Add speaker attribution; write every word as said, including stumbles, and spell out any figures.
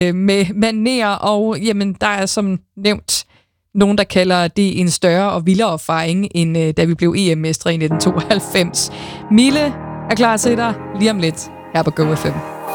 Speaker 1: med manér, og jamen, der er som nævnt nogen, der kalder det en større og vildere fejring, end øh, da vi blev E M-mestre i nitten tooghalvfems. Mille er klar til dig lige om lidt her på Go F M.